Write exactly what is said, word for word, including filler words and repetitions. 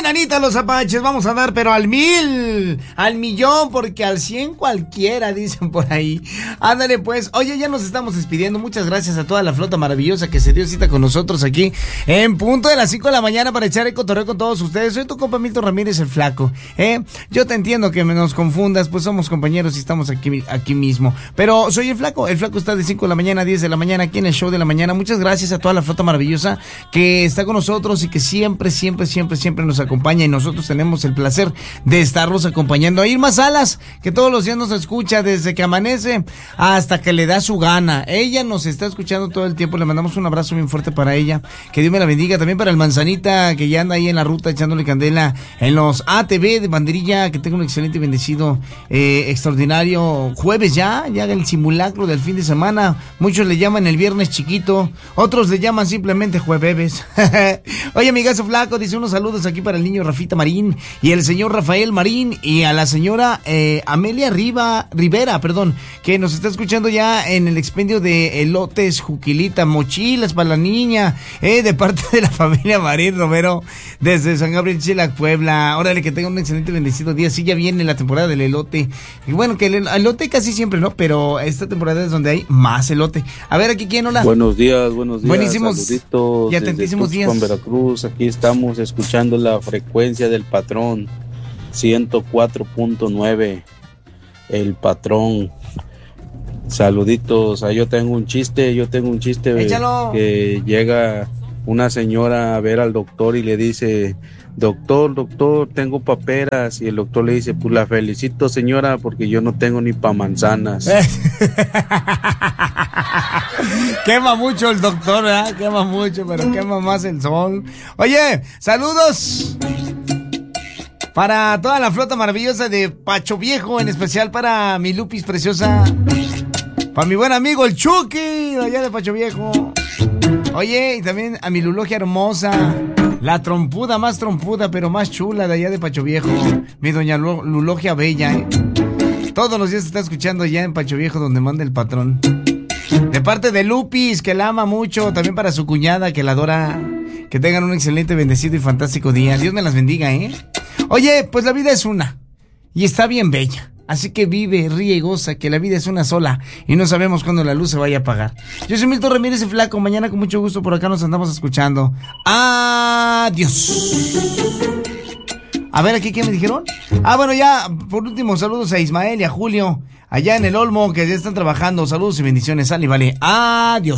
ganitas los apaches, vamos a dar, pero al mil, al millón, porque al cien cualquiera, dicen por ahí. Ándale pues, oye, ya nos estamos despidiendo, muchas gracias a toda la flota maravillosa que se dio cita con nosotros aquí, en punto de las cinco de la mañana para echar el cotorreo con todos ustedes. Soy tu compa Milton Ramírez, el flaco, ¿eh? Yo te entiendo que nos confundas, pues somos compañeros y estamos aquí, aquí mismo, pero soy el flaco, el flaco está de cinco de la mañana a diez de la mañana aquí en el show de la mañana. Muchas gracias a toda la flota maravillosa que está con nosotros y que siempre, siempre, siempre, siempre nos acompaña, y nosotros tenemos el placer de estarlos acompañando. A Irma Salas, que todos los días nos escucha desde que amanece hasta que le da su gana. Ella nos está escuchando todo el tiempo, le mandamos un abrazo bien fuerte para ella, que Dios me la bendiga. También para el Manzanita, que ya anda ahí en la ruta echándole candela en los A T V de banderilla, que tenga un excelente y bendecido, eh, extraordinario jueves ya, ya el simulacro del fin de semana. Muchos le llaman el viernes chiquito, otros le llaman simplemente jueves. Oye, amigazo flaco, dice unos saludos aquí para el niño Rafita Marín y el señor Rafael Marín y a la señora eh, Amelia Riva, Rivera, perdón, que nos está escuchando ya en el expendio de elotes, juquilita, mochilas para la niña, eh, de parte de la familia Marín Romero, desde San Gabriel Chila, Puebla. Órale, que tenga un excelente bendecido día. Sí, ya viene la temporada del elote. Y bueno, que el elote casi siempre, ¿no? Pero esta temporada es donde hay más elote. A ver, aquí quién, hola. Buenos días, buenos días. Buenísimos saluditos y atentísimos días. Con Veracruz, aquí estamos escuchando la frecuencia del patrón ciento cuatro punto nueve. El patrón. Saluditos. Ah, yo tengo un chiste, yo tengo un chiste. Échalo. Que llega una señora a ver al doctor y le dice: doctor, doctor, tengo paperas. Y el doctor le dice: pues la felicito, señora, porque yo no tengo ni pa' manzanas. Quema mucho el doctor, ¿verdad? Quema mucho, pero quema más el sol. Oye, saludos para toda la flota maravillosa de Pacho Viejo, en especial para mi Lupis preciosa, para mi buen amigo el Chucky, de allá de Pacho Viejo. Oye, y también a mi Lulogia hermosa, la trompuda, más trompuda, pero más chula, de allá de Pacho Viejo, mi doña Lulogia Bella, ¿eh? Todos los días se está escuchando ya en Pacho Viejo, donde manda el patrón. De parte de Lupis, que la ama mucho, también para su cuñada, que la adora. Que tengan un excelente, bendecido y fantástico día. Dios me las bendiga, ¿eh? Oye, pues la vida es una, y está bien bella. Así que vive, ríe y goza, que la vida es una sola y no sabemos cuándo la luz se vaya a apagar. Yo soy Milton Ramírez, el flaco. Mañana con mucho gusto por acá nos andamos escuchando. Adiós. A ver, ¿aquí qué me dijeron? Ah, bueno, ya, por último, saludos a Ismael y a Julio, allá en el Olmo, que ya están trabajando. Saludos y bendiciones, sale, vale. Adiós.